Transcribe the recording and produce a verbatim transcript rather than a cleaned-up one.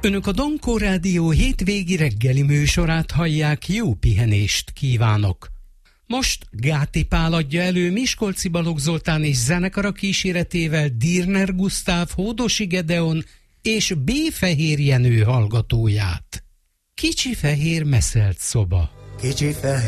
Önök a Dankó Rádió hétvégi reggeli műsorát hallják, jó pihenést kívánok! Most Gáti Pál adja elő Miskolci Balogh Zoltán és zenekara kíséretével Dirner Gusztáv, Hódosi Gedeon és B. Fehér Jenő hallgatóját. Kicsi fehér meszelt szoba. Kicsi fehér